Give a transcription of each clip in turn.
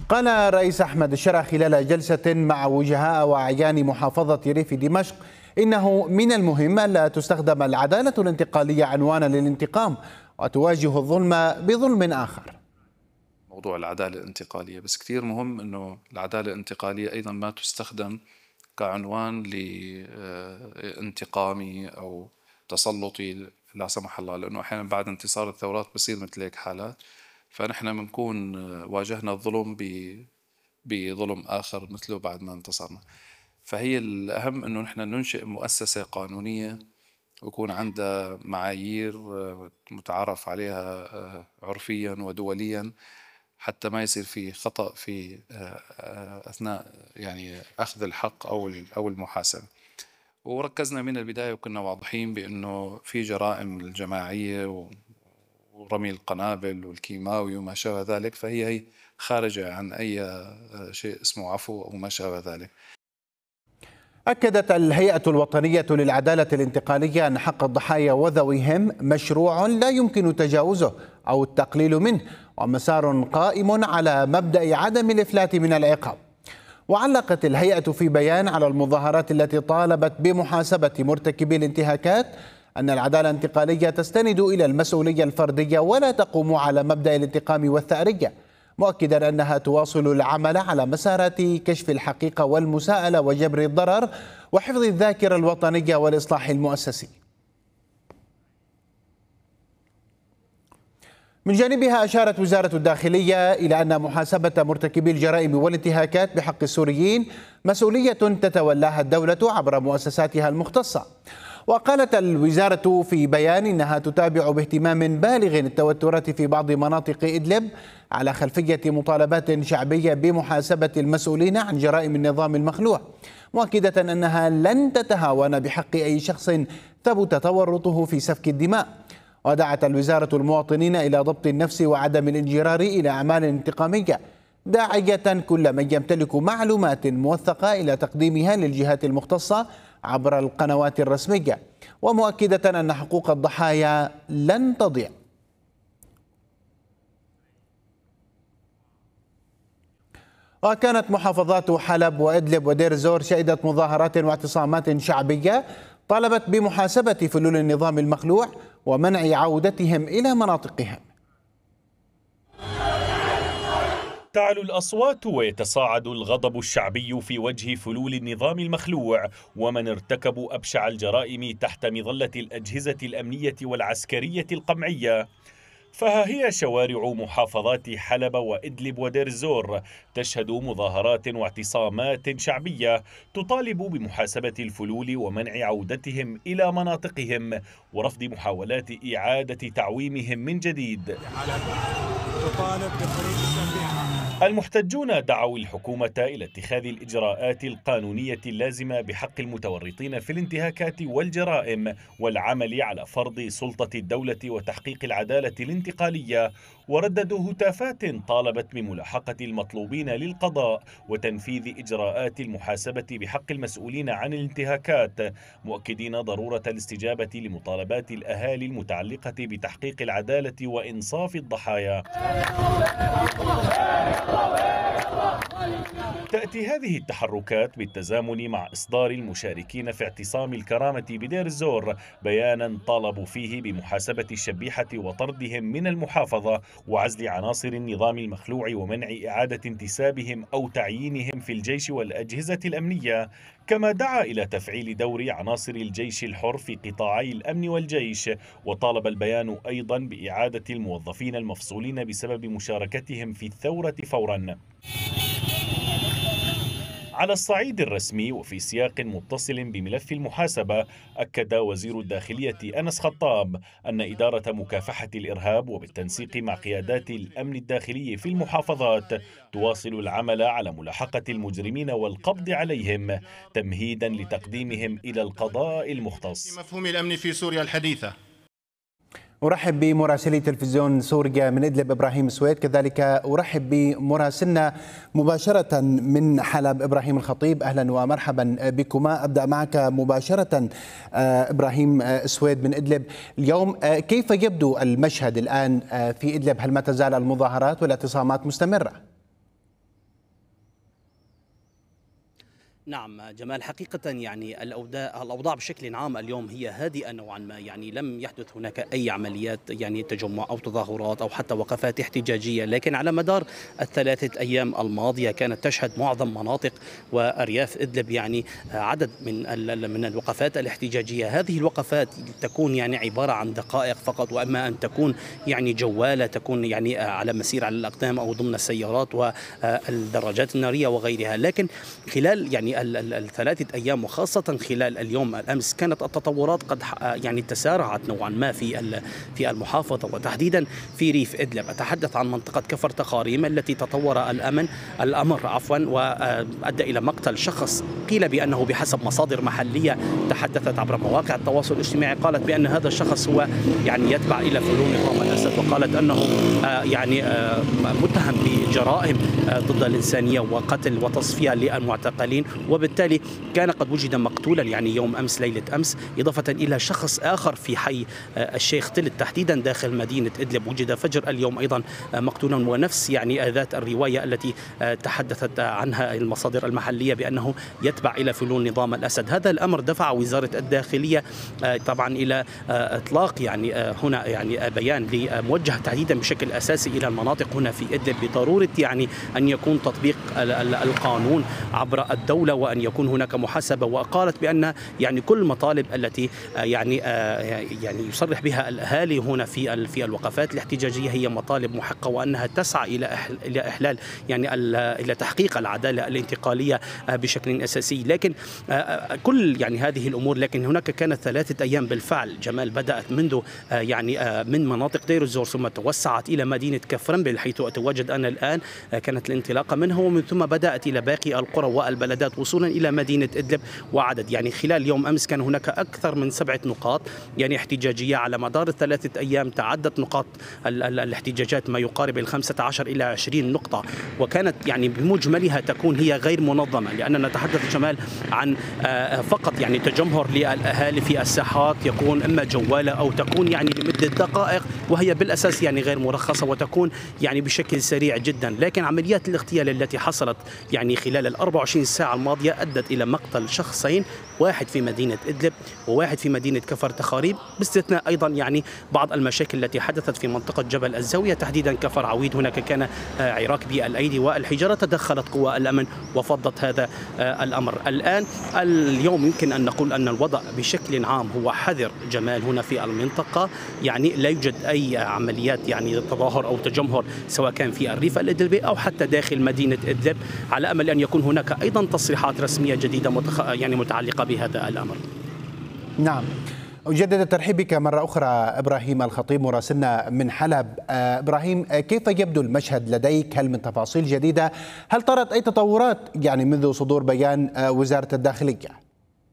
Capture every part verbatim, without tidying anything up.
قال الرئيس أحمد الشرع خلال جلسة مع وجهاء وأعيان محافظة ريف دمشق إنه من المهم ألا تستخدم العدالة الانتقالية عنوانا للانتقام وتواجه الظلم بظلم آخر. موضوع العدالة الانتقالية بس كثير مهم أنه العدالة الانتقالية أيضا ما تستخدم كعنوان لانتقامي أو تسلطي لا سمح الله، لأنه أحيانا بعد انتصار الثورات بصير مثل هيك حالات، فنحن بنكون واجهنا الظلم بظلم آخر مثله بعد ما انتصرنا. فهي الأهم أنه نحن ننشئ مؤسسة قانونية ويكون عندها معايير متعارف عليها عرفيا ودوليا حتى ما يصير في خطأ في أثناء يعني أخذ الحق أو أو المحاسبة. وركزنا من البداية وكنا واضحين بأنه في جرائم الجماعية ورمي القنابل والكيماوي وما شابه ذلك، فهي هي خارجة عن أي شيء اسمه عفو أو ما شابه ذلك. أكدت الهيئة الوطنية للعدالة الانتقالية أن حق الضحايا وذويهم مشروع لا يمكن تجاوزه أو التقليل منه، ومسار قائم على مبدأ عدم الإفلات من العقاب. وعلقت الهيئة في بيان على المظاهرات التي طالبت بمحاسبة مرتكبي الانتهاكات أن العدالة الانتقالية تستند إلى المسؤولية الفردية ولا تقوم على مبدأ الانتقام والثأرية، مؤكدا أنها تواصل العمل على مسارات كشف الحقيقة والمساءلة وجبر الضرر وحفظ الذاكرة الوطنية والإصلاح المؤسسي. من جانبها أشارت وزارة الداخلية إلى أن محاسبة مرتكبي الجرائم والانتهاكات بحق السوريين مسؤولية تتولاها الدولة عبر مؤسساتها المختصة. وقالت الوزارة في بيان إنها تتابع باهتمام بالغ التوترات في بعض مناطق إدلب على خلفية مطالبات شعبية بمحاسبة المسؤولين عن جرائم النظام المخلوع، مؤكدة أنها لن تتهاون بحق أي شخص ثبت تورطه في سفك الدماء. ودعت الوزارة المواطنين إلى ضبط النفس وعدم الانجرار إلى أعمال انتقامية، داعية كل من يمتلك معلومات موثقة إلى تقديمها للجهات المختصة عبر القنوات الرسمية، ومؤكدة أن حقوق الضحايا لن تضيع. وكانت محافظات حلب وإدلب ودير الزور شهدت مظاهرات واعتصامات شعبية طالبت بمحاسبة فلول النظام المخلوع ومنع عودتهم إلى مناطقهم. تعلو الأصوات ويتصاعد الغضب الشعبي في وجه فلول النظام المخلوع ومن ارتكبوا أبشع الجرائم تحت مظلة الأجهزة الأمنية والعسكرية القمعية. فها هي شوارع محافظات حلب وإدلب ودير الزور تشهد مظاهرات واعتصامات شعبية تطالب بمحاسبة الفلول ومنع عودتهم إلى مناطقهم ورفض محاولات إعادة تعويمهم من جديد. المحتجون دعوا الحكومة إلى اتخاذ الإجراءات القانونية اللازمة بحق المتورطين في الانتهاكات والجرائم والعمل على فرض سلطة الدولة وتحقيق العدالة الانتقالية، ورددوا هتافات طالبت بملاحقة المطلوبين للقضاء وتنفيذ إجراءات المحاسبة بحق المسؤولين عن الانتهاكات، مؤكدين ضرورة الاستجابة لمطالبات الأهالي المتعلقة بتحقيق العدالة وإنصاف الضحايا. تأتي هذه التحركات بالتزامن مع إصدار المشاركين في اعتصام الكرامة بدير الزور بيانا طالبوا فيه بمحاسبة الشبيحة وطردهم من المحافظة وعزل عناصر النظام المخلوع ومنع إعادة انتسابهم أو تعيينهم في الجيش والأجهزة الأمنية، كما دعا إلى تفعيل دور عناصر الجيش الحر في قطاعي الأمن والجيش. وطالب البيان أيضا بإعادة الموظفين المفصولين بسبب مشاركتهم في الثورة فورا. على الصعيد الرسمي وفي سياق متصل بملف المحاسبة، أكد وزير الداخلية أنس خطاب أن إدارة مكافحة الإرهاب وبالتنسيق مع قيادات الأمن الداخلي في المحافظات تواصل العمل على ملاحقة المجرمين والقبض عليهم تمهيدا لتقديمهم إلى القضاء المختص. مفهوم الأمن في سوريا الحديثة. أرحب بمراسلي تلفزيون سوريا من إدلب إبراهيم سويد، كذلك أرحب بمراسلنا مباشرة من حلب إبراهيم الخطيب. أهلا ومرحبا بكما. أبدأ معك مباشرة إبراهيم سويد من إدلب. اليوم كيف يبدو المشهد الآن في إدلب؟ هل ما تزال المظاهرات والاعتصامات مستمرة؟ نعم جمال، حقيقة يعني الأوضاع الأوضاع بشكل عام اليوم هي هادئة نوعا ما، يعني لم يحدث هناك أي عمليات يعني تجمع أو تظاهرات أو حتى وقفات احتجاجية، لكن على مدار الثلاثة أيام الماضية كانت تشهد معظم مناطق وأرياف إدلب يعني عدد من من الوقفات الاحتجاجية. هذه الوقفات تكون يعني عبارة عن دقائق فقط، وأما أن تكون يعني جوالة، تكون يعني على مسير على الأقدام أو ضمن السيارات والدراجات النارية وغيرها. لكن خلال يعني الثلاثة أيام وخاصة خلال اليوم الأمس كانت التطورات قد يعني تسارعت نوعا ما في في المحافظة وتحديدا في ريف إدلب. أتحدث عن منطقة كفر تخاريم التي تطور الأمن الأمر عفوا وأدى إلى مقتل شخص قيل بأنه بحسب مصادر محلية تحدثت عبر مواقع التواصل الاجتماعي، قالت بأن هذا الشخص هو يعني يتبع إلى فلول نظام الأسد، وقالت أنه يعني متهم بجرائم ضد الإنسانية وقتل وتصفية للمعتقلين، وبالتالي كان قد وجد مقتولا يعني يوم أمس ليلة أمس، إضافة إلى شخص آخر في حي الشيخ تلت تحديدا داخل مدينة إدلب وجد فجر اليوم أيضا مقتولا، ونفس يعني ذات الرواية التي تحدثت عنها المصادر المحلية بأنه يتبع إلى فلول نظام الأسد. هذا الأمر دفع وزارة الداخلية طبعا إلى إطلاق يعني هنا يعني بيان موجه تحديدا بشكل أساسي إلى المناطق هنا في إدلب بضرورة يعني أن يكون تطبيق القانون عبر الدولة وأن يكون هناك محاسبة. وقالت بأن يعني كل المطالب التي يعني يعني يصرح بها الأهالي هنا في في الوقفات الاحتجاجية هي مطالب محقة، وأنها تسعى إلى إلى إحلال يعني إلى تحقيق العدالة الانتقالية بشكل أساسي. لكن كل يعني هذه الأمور، لكن هناك كانت ثلاثة أيام بالفعل جمال بدأت منذ يعني من مناطق دير الزور ثم توسعت إلى مدينة كفرنبل حيث أتواجد أنا الآن، كانت الانطلاقة منه ومن ثم بدأت إلى باقي القرى والبلدات وصولا إلى مدينة إدلب. وعدد يعني خلال يوم أمس كان هناك أكثر من سبعة نقاط يعني احتجاجية على مدار الثلاثة أيام، تعدت نقاط الاحتجاجات ما يقارب الخمسة عشر إلى عشرين نقطة، وكانت يعني بمجملها تكون هي غير منظمة، لأننا نتحدث جمال عن فقط يعني تجمهر للأهالي في الساحات يكون إما جوالة أو تكون يعني لمدة دقائق، وهي بالأساس يعني غير مرخصة وتكون يعني بشكل سريع جدا. لكن عمليات الاغتيال التي حصلت يعني خلال ال أربع وعشرين ساعة الماضية أدت إلى مقتل شخصين، واحد في مدينة إدلب وواحد في مدينة كفر تخاريم، باستثناء أيضا يعني بعض المشاكل التي حدثت في منطقة جبل الزاوية تحديدا كفر عويد. هناك كان عراك بالأيدي والحجارة، تدخلت قوى الأمن وفضت هذا الأمر. الآن اليوم يمكن أن نقول أن الوضع بشكل عام هو حذر جمال هنا في المنطقة، يعني لا يوجد أي عمليات يعني تظاهر أو تجمهر سواء كان في الريف الإدلبي أو حتى داخل مدينة إدلب، على أمل أن يكون هناك أيضا تصريحات رسمية جديدة متخ... يعني متعلقة بهذا الأمر. نعم، أجدد الترحيب بك مرة أخرى إبراهيم الخطيب مراسلنا من حلب. إبراهيم، كيف يبدو المشهد لديك؟ هل من تفاصيل جديدة؟ هل طرأت أي تطورات يعني منذ صدور بيان وزارة الداخلية؟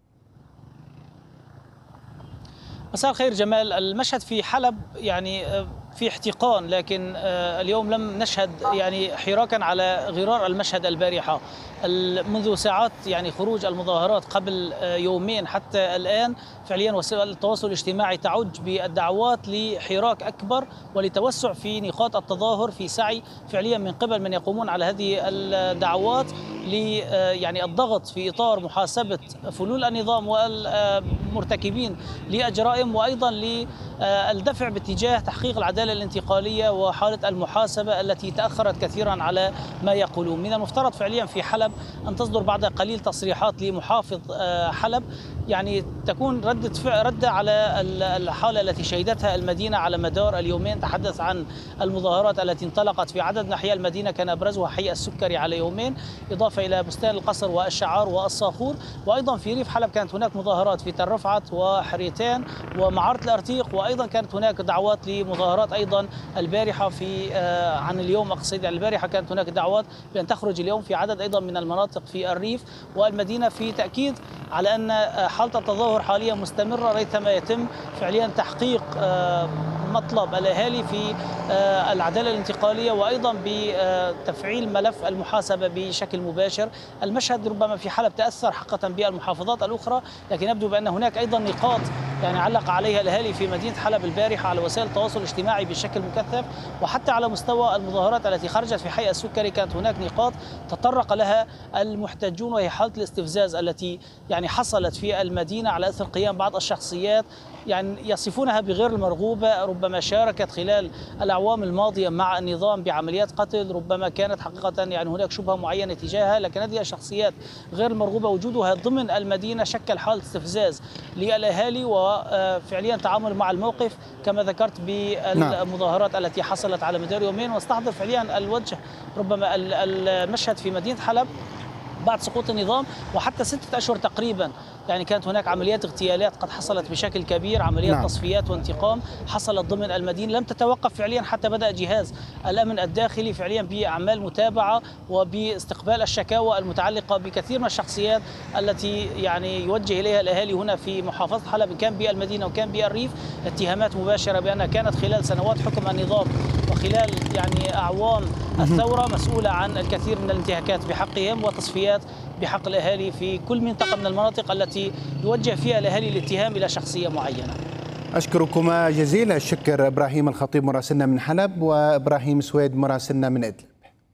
مساء الخير جمال. المشهد في حلب يعني في احتقان، لكن اليوم لم نشهد يعني حراكا على غرار المشهد البارحة. منذ ساعات يعني خروج المظاهرات قبل يومين حتى الآن فعليا وسائل التواصل الاجتماعي تعج بالدعوات لحراك أكبر ولتوسع في نقاط التظاهر في سعي فعليا من قبل من يقومون على هذه الدعوات ل يعني الضغط في إطار محاسبة فلول النظام والمرتكبين للجرائم، وأيضا للدفع باتجاه تحقيق العدالة الانتقالية وحالة المحاسبة التي تأخرت كثيرا على ما يقولون. من المفترض فعليا في حلب أن تصدر بعد قليل تصريحات لمحافظ حلب يعني تكون ردة فعل ردة على الحالة التي شهدتها المدينة على مدار اليومين. تحدث عن المظاهرات التي انطلقت في عدد من أحياء المدينة كان أبرزها حي السكري على يومين، إضافة إلى بستان القصر والشعار والصاخور، وأيضا في ريف حلب كانت هناك مظاهرات في تل رفعت وحريتان ومعارة الأرتيق، وأيضا كانت هناك دعوات لمظاهرات أيضا البارحة في عن اليوم أقصد البارحة كانت هناك دعوات بأن تخرج اليوم في عدد أيضا من المناطق في الريف والمدينة في تأكيد على أن حالة التظاهر حاليا مستمرة ريثما يتم فعليا تحقيق مطلب الأهالي في العدالة الانتقالية وأيضا بتفعيل ملف المحاسبة بشكل مباشر. المشهد ربما في حلب تأثر حقا بالمحافظات الأخرى، لكن يبدو بأن هناك أيضا نقاط يعني علق عليها الأهالي في مدينة حلب البارحة على وسائل التواصل الاجتماعي بشكل مكثف، وحتى على مستوى المظاهرات التي خرجت في حي السكري كانت هناك نقاط تطرق لها المحتجون، وهي حالة الاستفزاز التي يعني حصلت في المدينة على أثر قيام بعض الشخصيات يعني يصفونها بغير المرغوبة، ربما شاركت خلال الأعوام الماضية مع النظام بعمليات قتل، ربما كانت حقيقة يعني هناك شبهة معينة تجاهها، لكن هذه الشخصيات غير المرغوبة وجودها ضمن المدينة شكل حالة استفزاز للأهالي، وفعليا تعامل مع الموقف كما ذكرت بالمظاهرات التي حصلت على مدار يومين، واستحضر فعليا الوجه ربما المشهد في مدينة حلب بعد سقوط النظام وحتى ستة أشهر تقريبا يعني كانت هناك عمليات اغتيالات قد حصلت بشكل كبير، عمليات نعم. تصفيات وانتقام حصلت ضمن المدينة لم تتوقف فعليا حتى بدأ جهاز الأمن الداخلي فعليا بأعمال متابعة وباستقبال الشكاوى المتعلقة بكثير من الشخصيات التي يعني يوجه إليها الأهالي هنا في محافظة حلب، كان بالمدينة وكان بالريف، اتهامات مباشرة بأنها كانت خلال سنوات حكم النظام وخلال يعني أعوام الثورة مسؤولة عن الكثير من الانتهاكات بحقهم وتصفيات بحق الأهالي في كل منطقة من المناطق التي يوجه فيها الأهالي الاتهام إلى شخصية معينة. أشكركما جزيل الشكر إبراهيم الخطيب مراسلنا من حلب وإبراهيم سويد مراسلنا من إدلب.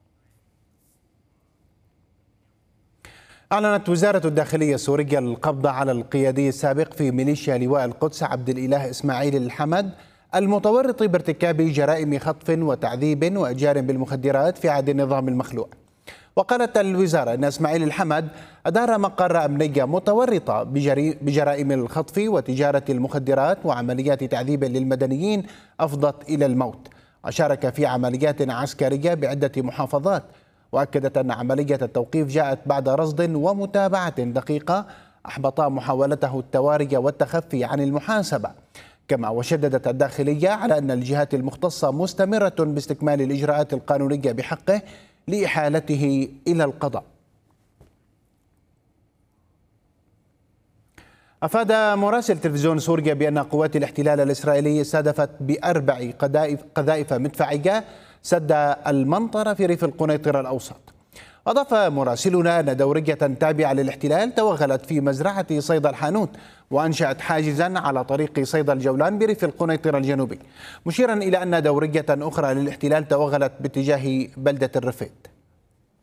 أعلنت وزارة الداخلية السورية القبض على القيادي السابق في ميليشيا لواء القدس عبد الإله إسماعيل الحمد المتورط بارتكاب جرائم خطف وتعذيب وإتجار بالمخدرات في عهد النظام المخلوع. وقالت الوزارة أن إسماعيل الحمد أدار مقر أمنية متورطة بجرائم الخطف وتجارة المخدرات وعمليات تعذيب للمدنيين أفضت إلى الموت، وشارك في عمليات عسكرية بعدة محافظات. وأكدت أن عملية التوقيف جاءت بعد رصد ومتابعة دقيقة أحبطا محاولته التواري والتخفي عن المحاسبة. كما وشددت الداخلية على أن الجهات المختصة مستمرة باستكمال الإجراءات القانونية بحقه لإحالته إلى القضاء. أفاد مراسل تلفزيون سوريا بأن قوات الاحتلال الإسرائيلي استهدفت بأربع قذائف مدفعية سد المنطرة في ريف القنيطرة الأوسط. أضاف مراسلنا أن دورية تابعة للاحتلال توغلت في مزرعة صيدا الحانوت وأنشأت حاجزا على طريق صيدا الجولان بريف القنيطرة الجنوبي، مشيرا إلى أن دورية أخرى للاحتلال توغلت باتجاه بلدة الرفيد.